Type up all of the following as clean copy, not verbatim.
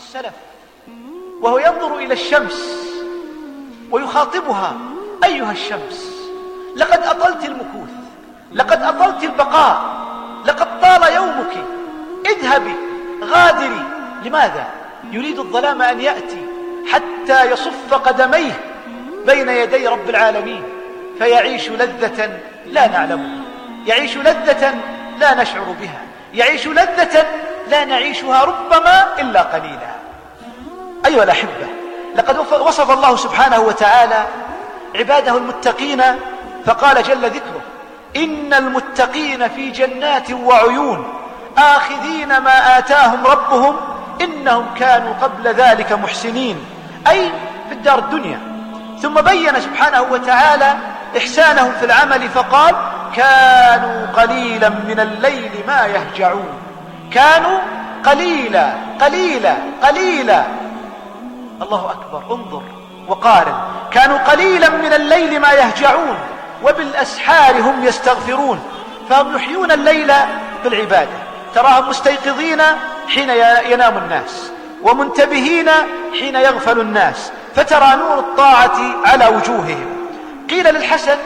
السلف وهو ينظر إلى الشمس ويخاطبها: أيها الشمس، لقد أطلت المكوث، لقد أطلت البقاء، لقد طال يومك، اذهبي، غادري. لماذا؟ يريد الظلام أن يأتي حتى يصف قدميه بين يدي رب العالمين، فيعيش لذة لا نعلمها، يعيش لذة لا نشعر بها، يعيش لذة لا نعيشها ربما إلا قليلا. أيها الأحبة، لقد وصف الله سبحانه وتعالى عباده المتقين فقال جل ذكره: إن المتقين في جنات وعيون آخذين ما آتاهم ربهم إنهم كانوا قبل ذلك محسنين، أي في الدار الدنيا. ثم بين سبحانه وتعالى إحسانهم في العمل فقال: كانوا قليلا من الليل ما يهجعون. كانوا قليلا قليلا قليلا. الله أكبر، انظر وقارن. كانوا قليلا من الليل ما يهجعون وبالأسحار هم يستغفرون. فهم يحيون الليل بالعبادة، تراهم مستيقظين حين ينام الناس ومنتبهين حين يغفل الناس، فترى نور الطاعة على وجوههم. قيل للحسن،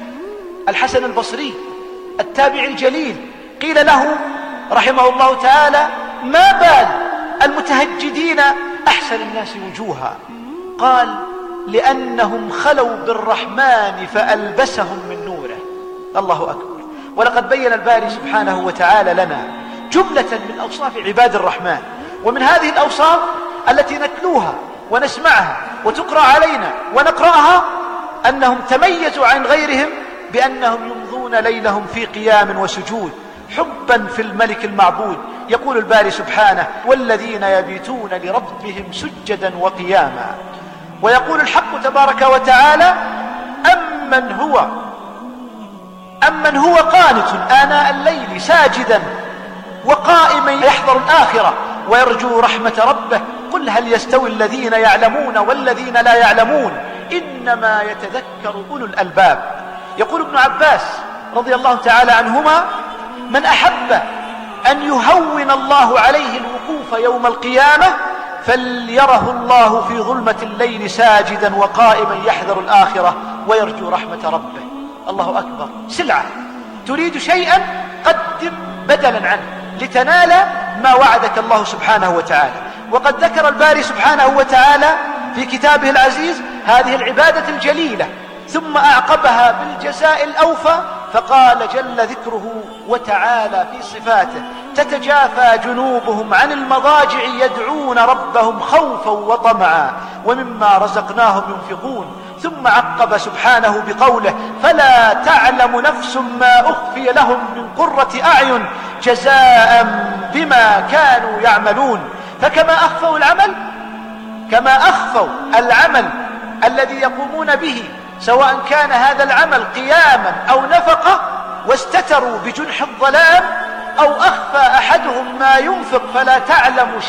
الحسن البصري التابع الجليل، قيل له رحمه الله تعالى: ما بال المتهجدين أحسن الناس وجوها؟ قال: لأنهم خلوا بالرحمن فألبسهم من نوره. الله أكبر. ولقد بين الباري سبحانه وتعالى لنا جملة من أوصاف عباد الرحمن، ومن هذه الأوصاف التي نتلوها ونسمعها وتقرأ علينا ونقرأها أنهم تميزوا عن غيرهم بأنهم يمضون ليلهم في قيام وسجود حبا في الملك المعبود. يقول الباري سبحانه: والذين يبيتون لربهم سجدا وقياما. ويقول الحق تبارك وتعالى: أمن هو قانت آناء الليل ساجدا وقائما يحذر الآخرة ويرجو رحمة ربه قل هل يستوي الذين يعلمون والذين لا يعلمون إنما يتذكر أولو الألباب. يقول ابن عباس رضي الله تعالى عنهما: من أحب أن يهون الله عليه الوقوف يوم القيامة فليره الله في ظلمة الليل ساجدا وقائما يحذر الآخرة ويرجو رحمة ربه. الله أكبر. سلعة تريد شيئا قدم بدلا عنه لتنال ما وعدك الله سبحانه وتعالى. وقد ذكر الباري سبحانه وتعالى في كتابه العزيز هذه العبادة الجليلة ثم أعقبها بالجزاء الأوفى فقال جل ذكره وتعالى في صفاته: تتجافى جنوبهم عن المضاجع يدعون ربهم خوفا وطمعا ومما رزقناهم ينفقون. ثم عقب سبحانه بقوله: فلا تعلم نفس ما أخفي لهم من قرة أعين جزاء بما كانوا يعملون. فكما أخفوا العمل الذي يقومون به سواء كان هذا العمل قياما أو نفقة واستتروا بجنح الظلام، أو أخفى أحدهم ما ينفق فلا تعلم